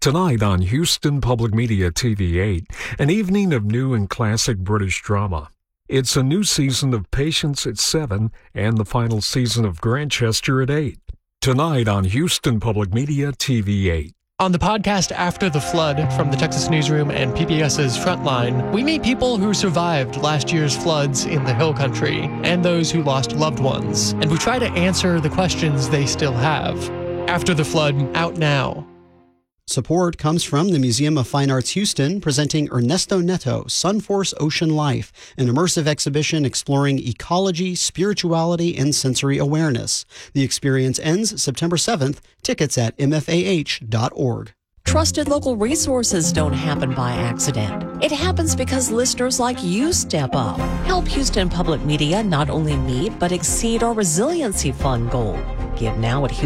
Tonight on Houston Public Media TV8, an evening of new and classic British drama. It's a new season of Patience at 7 and the final season of Grantchester at 8. Tonight on Houston Public Media TV8. On the podcast After the Flood from the Texas Newsroom and PBS's Frontline, we meet people who survived last year's floods in the Hill Country and those who lost loved ones. And we try to answer the questions they still have. After the Flood, out now. Support comes from the Museum of Fine Arts Houston, presenting Ernesto Neto, Sunforce Ocean Life, an immersive exhibition exploring ecology, spirituality, and sensory awareness. The experience ends September 7th. Tickets at mfah.org. Trusted local resources don't happen by accident. It happens because listeners like you step up. Help Houston Public Media not only meet but exceed our Resiliency Fund goal. Give now at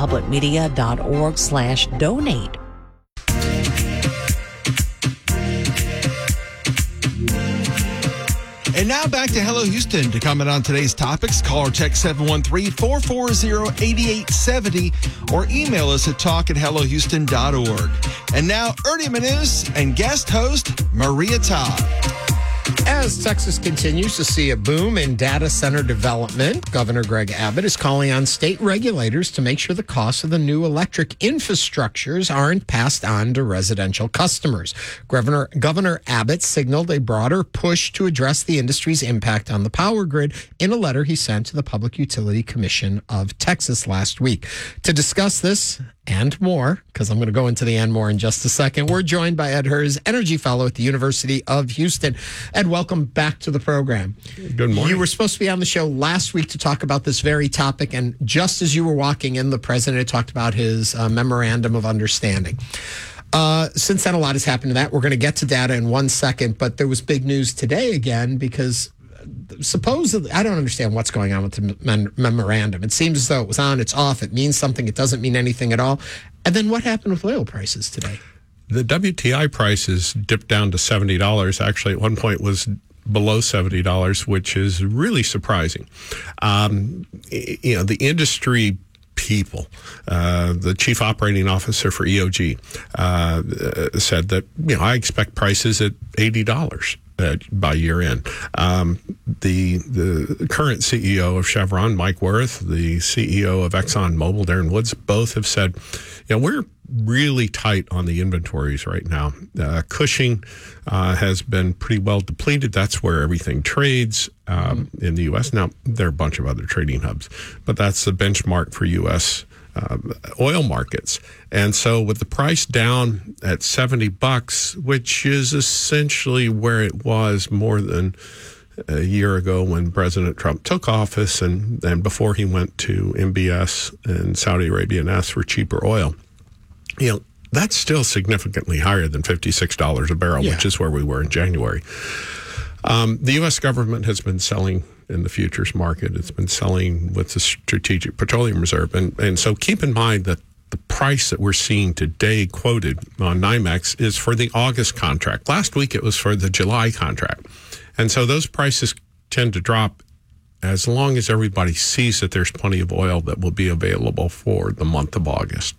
houstonpublicmedia.org/donate. And now back to Hello Houston. To comment on today's topics, call or text 713-440-8870 or email us at talk@hellohouston.org. And now Ernie Manous and guest host Maria Todd. As Texas continues to see a boom in data center development, Governor Greg Abbott is calling on state regulators to make sure the costs of the new electric infrastructures aren't passed on to residential customers. Governor Abbott signaled a broader push to address the industry's impact on the power grid in a letter he sent to the Public Utility Commission of Texas last week. To discuss this and more, because I'm going to go into the and more in just a second, we're joined by Ed Hers, Energy Fellow at the University of Houston. Ed, welcome back to the program. Good morning. You were supposed to be on the show last week to talk about this very topic, and just as you were walking in, the president talked about his memorandum of understanding. Since then, a lot has happened to that. We're going to get to data in 1 second, but there was big news today again because supposedly, I don't understand what's going on with the memorandum. It seems as though it was on, it's off, it means something, it doesn't mean anything at all. And then what happened with oil prices today? The WTI prices dipped down to $70. Actually, at one point was below $70, which is really surprising. The industry people, the chief operating officer for EOG said that, I expect prices at $80. By year end. The current CEO of Chevron, Mike Wirth, the CEO of ExxonMobil, Darren Woods, both have said, we're really tight on the inventories right now. Cushing has been pretty well depleted. That's where everything trades in the U.S. Now, there are a bunch of other trading hubs, but that's the benchmark for U.S. Oil markets. And so with the price down at $70, which is essentially where it was more than a year ago when President Trump took office and before he went to MBS and Saudi Arabia and asked for cheaper oil, that's still significantly higher than $56 a barrel, which is where we were in January. The U.S. government has been selling in the futures market. It's been selling with the Strategic Petroleum Reserve. And so keep in mind that the price that we're seeing today quoted on NYMEX is for the August contract. Last week it was for the July contract. And so those prices tend to drop as long as everybody sees that there's plenty of oil that will be available for the month of August.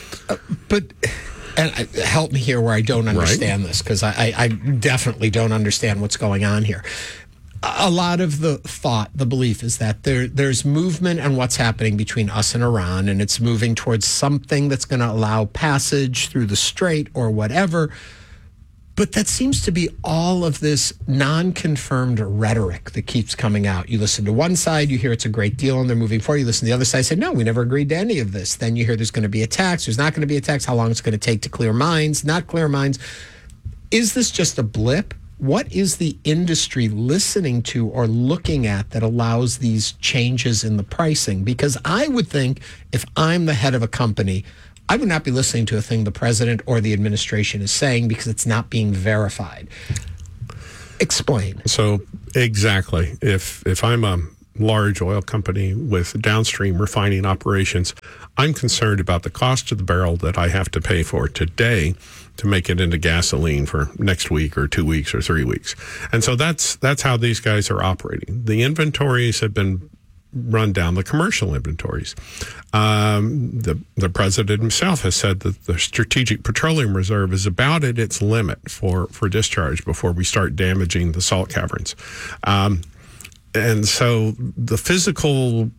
And help me here where I don't understand this, because I definitely don't understand what's going on here. A lot of the belief is that there's movement and what's happening between us and Iran, and it's moving towards something that's going to allow passage through the strait or whatever. But that seems to be all of this non-confirmed rhetoric that keeps coming out. You listen to one side, you hear it's a great deal, and they're moving forward. You listen to the other side, say, no, we never agreed to any of this. Then you hear there's going to be a tax, there's not going to be a tax, how long it's going to take to clear mines, not clear mines. Is this just a blip? What is the industry listening to or looking at that allows these changes in the pricing? Because I would think if I'm the head of a company, I would not be listening to a thing the president or the administration is saying because it's not being verified. Explain. So exactly. If I'm a large oil company with downstream refining operations, I'm concerned about the cost of the barrel that I have to pay for today to make it into gasoline for next week or 2 weeks or 3 weeks. And so that's how these guys are operating. The inventories have been run down the commercial inventories. The president himself has said that the Strategic Petroleum Reserve is about at its limit for discharge before we start damaging the salt caverns. And so the physical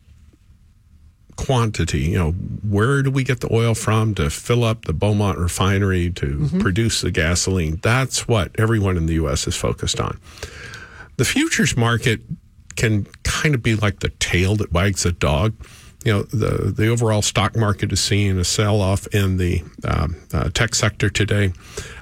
quantity, where do we get the oil from to fill up the Beaumont refinery to produce the gasoline? That's what everyone in the U.S. is focused on. The futures market can kind of be like the tail that wags the dog. The overall stock market is seeing a sell-off in the tech sector today.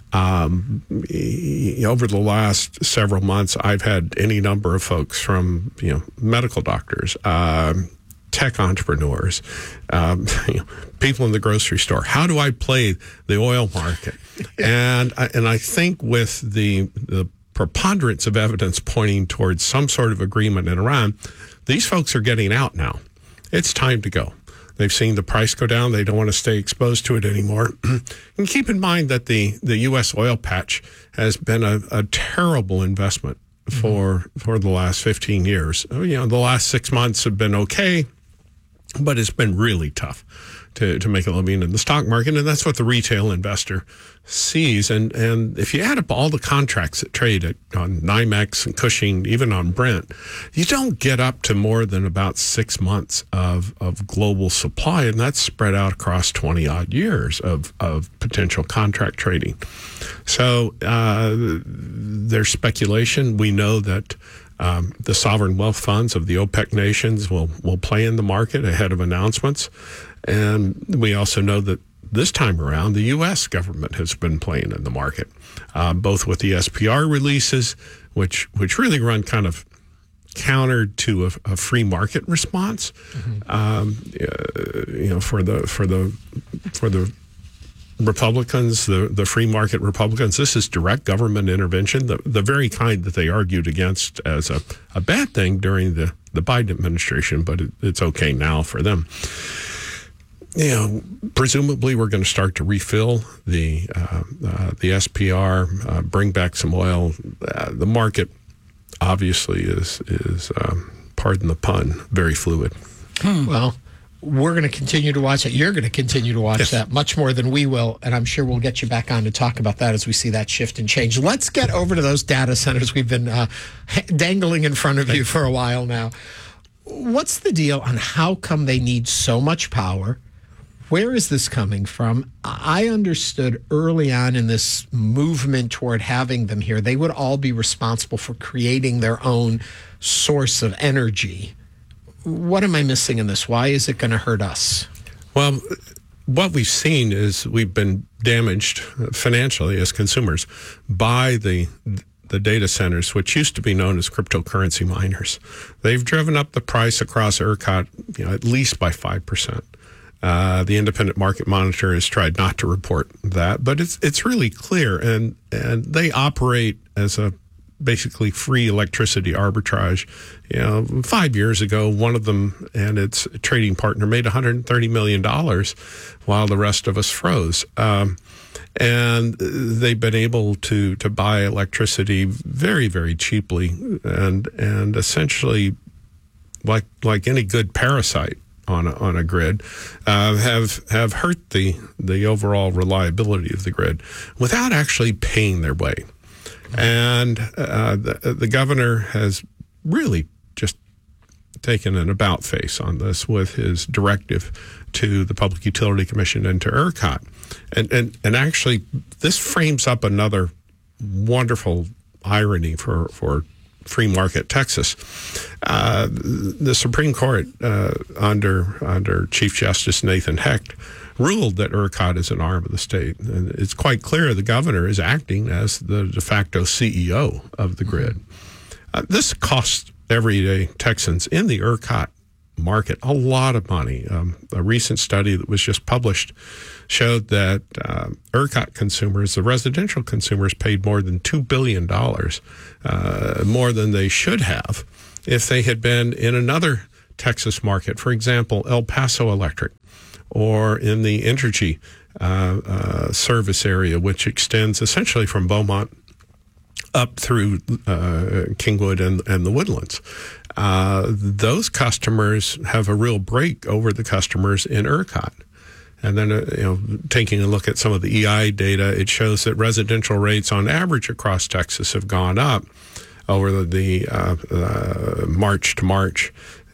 Over the last several months, I've had any number of folks from, medical doctors, tech entrepreneurs, people in the grocery store. How do I play the oil market? And I think with the preponderance of evidence pointing towards some sort of agreement in Iran, these folks are getting out now. It's time to go. They've seen the price go down. They don't want to stay exposed to it anymore. And keep in mind that the U.S. oil patch has been a terrible investment for the last 15 years. The last 6 months have been okay, but it's been really tough to make a living in the stock market, and that's what the retail investor sees. And if you add up all the contracts that trade on NYMEX and Cushing, even on Brent, you don't get up to more than about 6 months of global supply, and that's spread out across 20-odd years of potential contract trading. So there's speculation. We know that the sovereign wealth funds of the OPEC nations will play in the market ahead of announcements. And we also know that this time around, the U.S. government has been playing in the market, both with the SPR releases, which really run kind of counter to a free market response. For the Republicans, the free market Republicans, this is direct government intervention, the very kind that they argued against as a bad thing during the Biden administration, but it's okay now for them. Presumably we're going to start to refill the SPR, bring back some oil. The market obviously is pardon the pun, very fluid. Well, we're going to continue to watch it. You're going to continue to watch that much more than we will, and I'm sure we'll get you back on to talk about that as we see that shift and change. Let's get over to those data centers we've been dangling in front of you for a while now. What's the deal on how come they need so much power? Where is this coming from? I understood early on in this movement toward having them here, they would all be responsible for creating their own source of energy. What am I missing in this? Why is it going to hurt us? Well, what we've seen is we've been damaged financially as consumers by the data centers, which used to be known as cryptocurrency miners. They've driven up the price across ERCOT, at least by 5%. The Independent Market Monitor has tried not to report that, but it's really clear, and they operate as a basically free electricity arbitrage. 5 years ago, one of them and its trading partner made $130 million while the rest of us froze. And they've been able to buy electricity very, very cheaply and essentially like any good parasite on a grid, have hurt the overall reliability of the grid without actually paying their way. And the governor has really just taken an about face on this with his directive to the Public Utility Commission and to ERCOT. And actually, this frames up another wonderful irony for free market Texas. The Supreme Court, under Chief Justice Nathan Hecht, ruled that ERCOT is an arm of the state. And it's quite clear the governor is acting as the de facto CEO of the grid. This costs everyday Texans in the ERCOT market a lot of money. A recent study that was just published showed that ERCOT consumers, the residential consumers, paid more than $2 billion, more than they should have if they had been in another Texas market, for example, El Paso Electric, or in the Entergy service area, which extends essentially from Beaumont up through Kingwood and the Woodlands. Those customers have a real break over the customers in ERCOT. And then, taking a look at some of the EI data, it shows that residential rates on average across Texas have gone up over the March to March.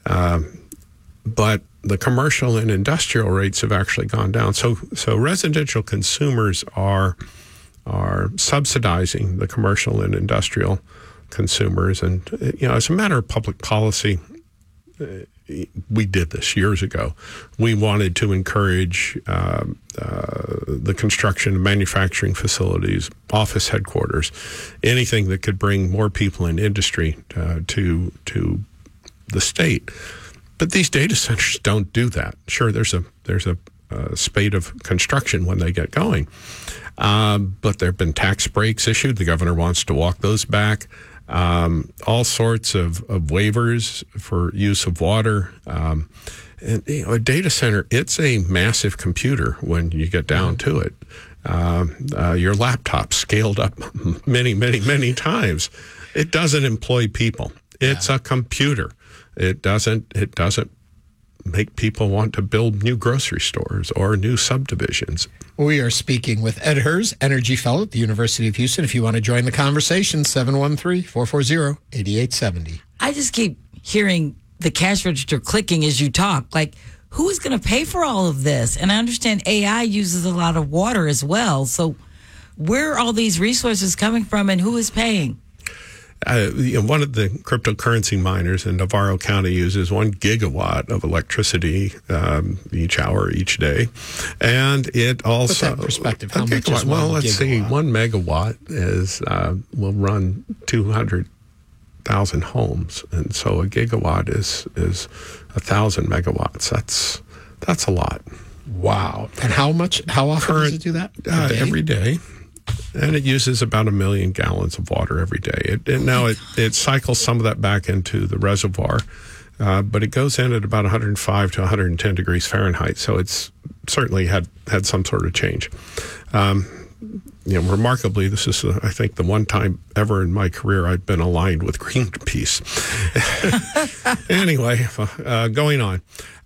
But the commercial and industrial rates have actually gone down. So residential consumers are subsidizing the commercial and industrial consumers. And, as a matter of public policy, we did this years ago. We wanted to encourage the construction of manufacturing facilities, office headquarters, anything that could bring more people in industry to the state. But these data centers don't do that. Sure, there's a spate of construction when they get going, but there have been tax breaks issued. The governor wants to walk those back. All sorts of waivers for use of water. And a data center, it's a massive computer when you get down to it. Your laptop scaled up many, many, many times. It doesn't employ people. It's a computer. It doesn't make people want to build new grocery stores or new subdivisions. We are speaking with Ed Hers, Energy Fellow at the University of Houston. If you want to join the conversation, 713-440-8870. I just keep hearing the cash register clicking as you talk. Like, who is going to pay for all of this? And I understand AI uses a lot of water as well. So where are all these resources coming from and who is paying? One of the cryptocurrency miners in Navarro County uses 1 gigawatt of electricity each hour, each day. And it also... Put that in perspective. How much is 1 Well, let's see. gigawatt? 1 megawatt will run 200,000 homes. And so a gigawatt is 1,000 megawatts. That's a lot. Wow. And how often does it do that? Every day. And it uses about 1 million gallons of water every day. It cycles some of that back into the reservoir, but it goes in at about 105 to 110 degrees Fahrenheit. So it's certainly had some sort of change. Remarkably, this is, I think, the one time ever in my career I've been aligned with Greenpeace. Anyway, going on.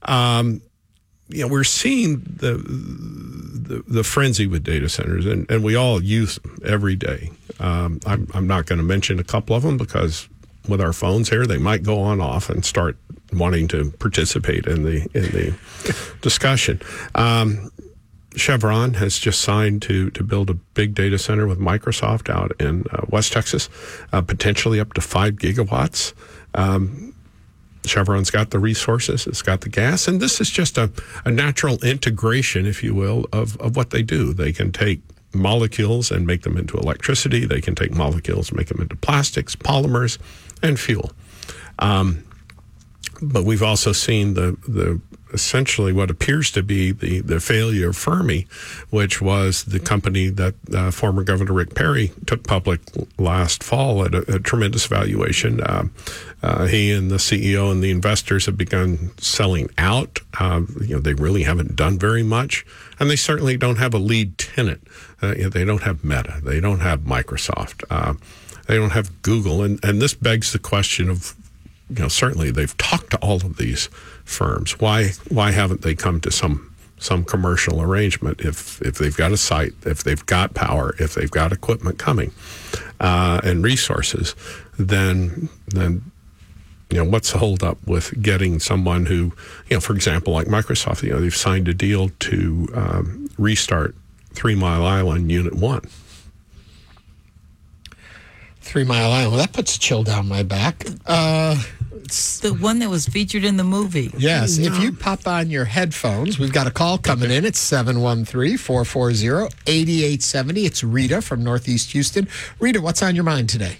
We're seeing the frenzy with data centers, and we all use them every day. I'm not going to mention a couple of them because with our phones here, they might go on off and start wanting to participate in the discussion. Chevron has just signed to build a big data center with Microsoft out in West Texas, potentially up to 5 gigawatts. Chevron's got the resources, it's got the gas, and this is just a natural integration, if you will, of what they do. They can take molecules and make them into electricity. They can take molecules and make them into plastics, polymers, and fuel. But we've also seen the essentially what appears to be the failure of Fermi, which was the company that former Governor Rick Perry took public last fall at a tremendous valuation. He and the CEO and the investors have begun selling out. They really haven't done very much, and they certainly don't have a lead tenant. They don't have Meta. They don't have Microsoft. They don't have Google. And this begs the question of, certainly they've talked to all of these firms. Why haven't they come to some commercial arrangement if they've got a site, if they've got power, if they've got equipment coming and resources, then what's the hold up with getting someone who, for example, like Microsoft, they've signed a deal to restart 3 Mile Island Unit 1. 3 Mile Island. Well, that puts a chill down my back. It's the one that was featured in the movie. Yes. No. If you pop on your headphones, we've got a call coming in. It's 713-440-8870. It's Rita from Northeast Houston. Rita, what's on your mind today?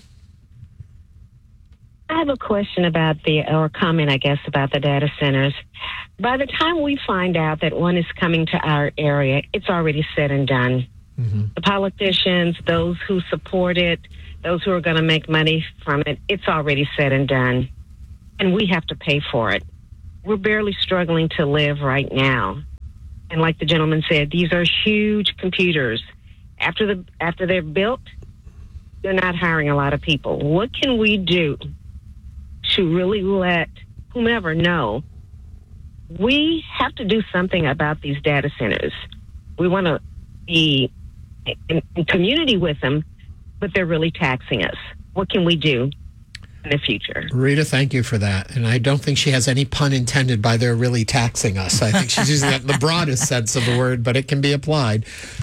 I have a question about or comment, I guess, about the data centers. By the time we find out that one is coming to our area, it's already said and done. Mm-hmm. The politicians, those who support it, those who are going to make money from it, it's already said and done. And we have to pay for it. We're barely struggling to live right now. And like the gentleman said, these are huge computers. After they're built, they're not hiring a lot of people. What can we do to really let whomever know we have to do something about these data centers? We want to be in community with them, but they're really taxing us. What can we do in the future? Rita, thank you for that. And I don't think she has any pun intended by they're really taxing us. I think she's using that in the broadest sense of the word, but it can be applied.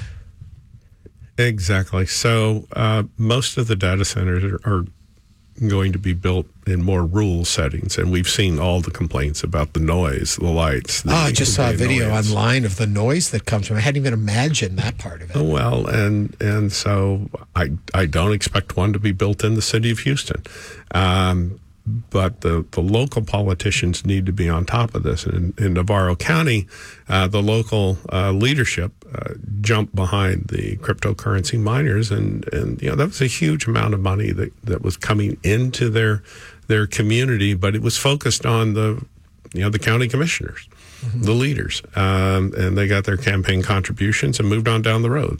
Exactly. So most of the data centers are going to be built in more rural settings, and we've seen all the complaints about the noise, the lights. I just saw a video online of the noise that comes from it. I hadn't even imagined that part of it. Well, and so I don't expect one to be built in the city of Houston. But the local politicians need to be on top of this. In Navarro County, the local leadership jumped behind the cryptocurrency miners, and that was a huge amount of money that was coming into their community, but it was focused on the county commissioners, the leaders, and they got their campaign contributions and moved on down the road.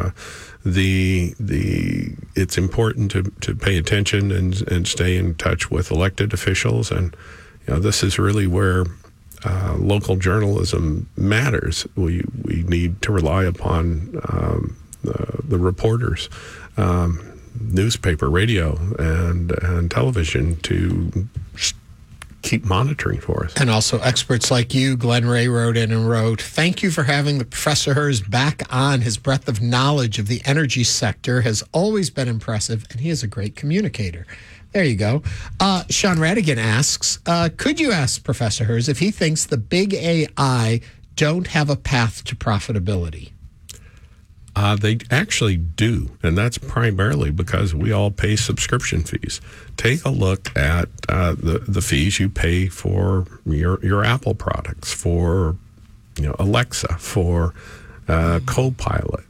It's important to pay attention and stay in touch with elected officials, and this is really where local journalism matters. We need to rely upon the reporters, newspaper, radio, and television to keep monitoring for us. And also experts like you. Glenn Ray wrote in and wrote, "Thank you for having the Professor Herz back on. His breadth of knowledge of the energy sector has always been impressive, and he is a great communicator." There you go. Sean Radigan asks, could you ask Professor Herz if he thinks the big AI don't have a path to profitability? They actually do, and that's primarily because we all pay subscription fees. Take a look at the fees you pay for your Apple products, for Alexa, for Copilot.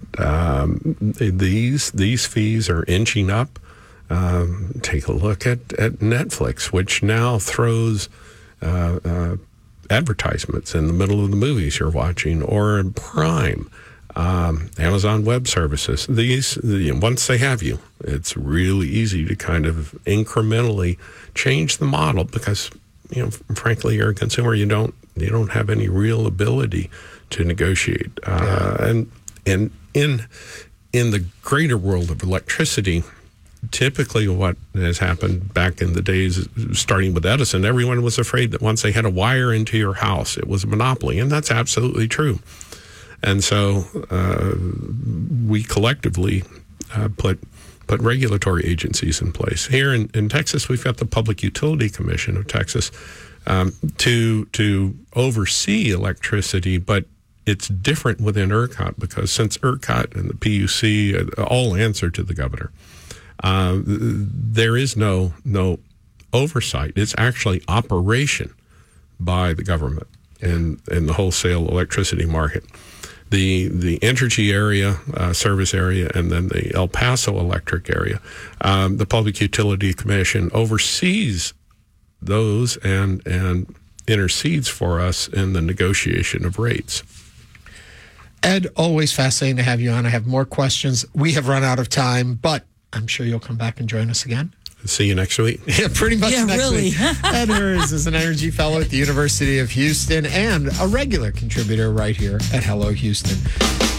These fees are inching up. Take a look at Netflix, which now throws advertisements in the middle of the movies you're watching, or in Prime. Amazon Web Services. These, once they have you, it's really easy to kind of incrementally change the model because, frankly, you're a consumer. You don't have any real ability to negotiate. And in the greater world of electricity, typically what has happened back in the days, starting with Edison, everyone was afraid that once they had a wire into your house, it was a monopoly, and that's absolutely true. And so we collectively put regulatory agencies in place. Here in Texas, we've got the Public Utility Commission of Texas to oversee electricity, but it's different within ERCOT because since ERCOT and the PUC all answer to the governor, there is no oversight. It's actually operation by the government in the wholesale electricity market. The Entergy area, service area, and then the El Paso electric area. The Public Utility Commission oversees those and intercedes for us in the negotiation of rates. Ed, always fascinating to have you on. I have more questions. We have run out of time, but I'm sure you'll come back and join us again. See you next week. Yeah, pretty much next week. Ed Herz is an energy fellow at the University of Houston and a regular contributor right here at Hello Houston.